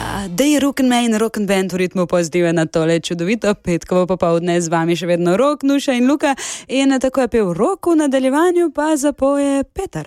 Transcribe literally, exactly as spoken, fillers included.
Dej Rock'n'Me in Rock'n'Band v ritmu pozitive na tole čudovito petkovo popovdne. Z vami še vedno Rok, Nuša in Luka. In tako je pel Rok, v nadaljevanju pa zapoje Petar.